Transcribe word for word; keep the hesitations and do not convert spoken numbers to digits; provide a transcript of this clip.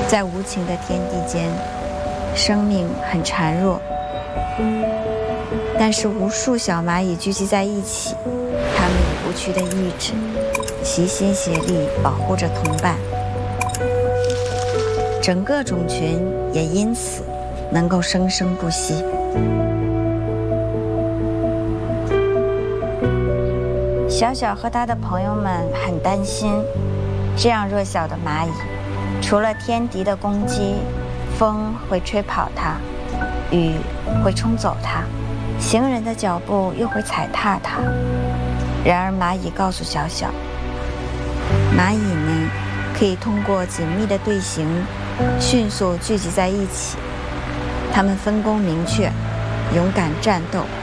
在无情的天地间，生命很孱弱，但是无数小蚂蚁聚集在一起，它们以不屈的意志，齐心协力保护着同伴，整个种群也因此能够生生不息。小小和他的朋友们很担心，这样弱小的蚂蚁，除了天敌的攻击，风会吹跑它，雨会冲走它，行人的脚步又会踩踏它。然而蚂蚁告诉小小，蚂蚁们可以通过紧密的队形迅速聚集在一起，它们分工明确，勇敢战斗，